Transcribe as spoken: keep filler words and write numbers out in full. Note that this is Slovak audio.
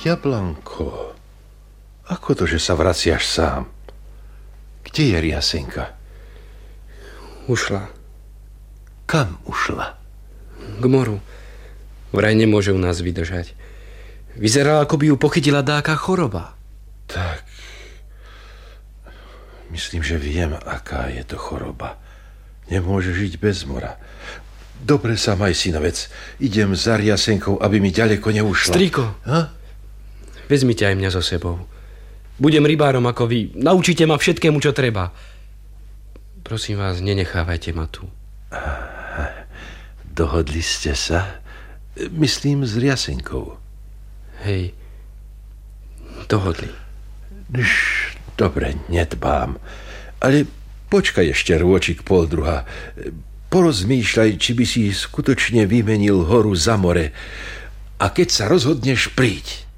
Jablanko, ako to, že sa vraciaš sám? Kde je Riasenka? Ušla. Kam ušla? K moru. Vraj nemôže u nás vydržať. Vyzerala, ako by ju pochytila dáka choroba. Tak, myslím, že viem, aká je to choroba. Nemôže žiť bez mora. Dobre sa maj, synovec. Idem za Riasenkou, aby mi ďaleko neušla. Strýko, ha? Vezmite aj mňa so sebou. Budem rybárom ako vy. Naučite ma všetkému, čo treba. Prosím vás, nenechávajte ma tu. Dohodli ste sa? Myslím, s Riasenkou. Hej, dohodli. Už, dobre, nedbám. Ale počkaj ešte rôčik pol druha. Porozmýšľaj, či by si skutočne vymenil horu za more. A keď sa rozhodneš, príď.